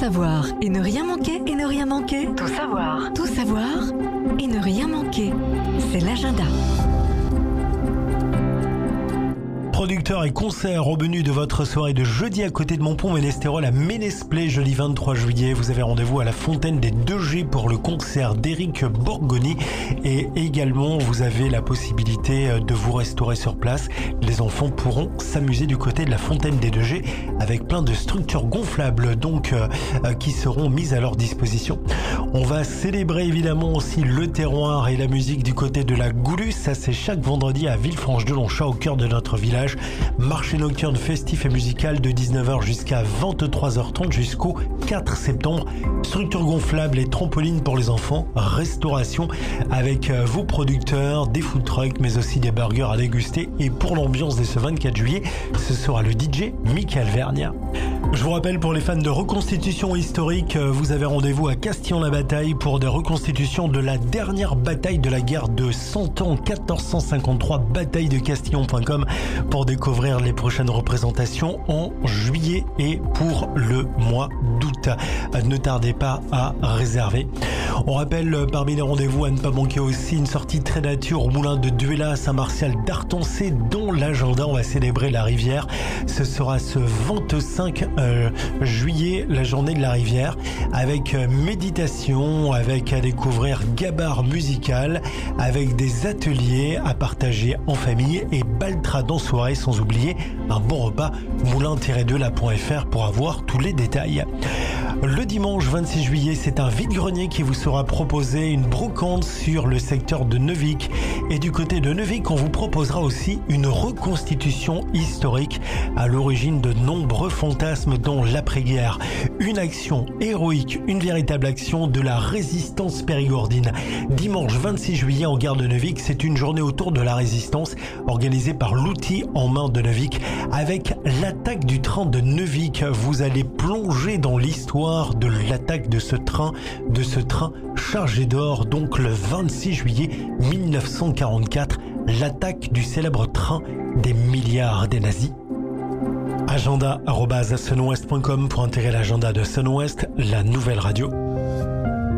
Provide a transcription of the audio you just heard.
savoir et ne rien manquer, et ne rien manquer. Tout savoir. Tout savoir et ne rien manquer. C'est l'agenda. Producteurs et concerts au menu de votre soirée de jeudi à côté de Montpont-Ménestérol à Ménesplay, jeudi 23 juillet. Vous avez rendez-vous à la Fontaine des 2G pour le concert d'Éric Borgoni et également vous avez la possibilité de vous restaurer sur place. Les enfants pourront s'amuser du côté de la Fontaine des 2G avec plein de structures gonflables qui seront mises à leur disposition. On va célébrer évidemment aussi le terroir et la musique du côté de la Goulue. Ça c'est chaque vendredi à Villefranche-de-Longchat au cœur de notre village. Marché nocturne festif et musical de 19h jusqu'à 23h30 jusqu'au 4 septembre. Structure gonflable et trampoline pour les enfants. Restauration avec vos producteurs, des food trucks mais aussi des burgers à déguster. Et pour l'ambiance de ce 24 juillet, ce sera le DJ Michael Vernia. Je vous rappelle pour les fans de reconstitution historique, vous avez rendez-vous à Castillon-la-Bataille pour des reconstitutions de la dernière bataille de la guerre de 100 ans, 1453, bataille-de-Castillon.com pour découvrir les prochaines représentations en juillet et pour le mois d'août. Ne tardez pas à réserver. On rappelle parmi les rendez-vous à ne pas manquer aussi une sortie très nature au moulin de Duella à Saint-Martial d'Artancé dans l'agenda. On va célébrer la rivière. Ce sera ce 25 juillet, la journée de la rivière, avec méditation, avec à découvrir gabar musical, avec des ateliers à partager en famille et baltrade en soirée, sans oublier un bon repas. moulin-de-la.fr pour avoir tous les détails. Le dimanche 26 juillet, c'est un vide-grenier qui vous sera proposé, une brocante sur le secteur de Neuvic. Et du côté de Neuvic, on vous proposera aussi une reconstitution historique à l'origine de nombreux fantasmes dans l'après-guerre. Une action héroïque, une véritable action de la résistance périgordine. Dimanche 26 juillet en gare de Neuvic, c'est une journée autour de la résistance organisée par l'outil en main de Neuvic. Avec l'attaque du train de Neuvic, vous allez plonger dans l'histoire de l'attaque de ce train chargé d'or, donc le 26 juillet 1944, l'attaque du célèbre train des milliards des nazis. Agenda@sunwest.com pour intégrer l'agenda de Sunwest, la nouvelle radio.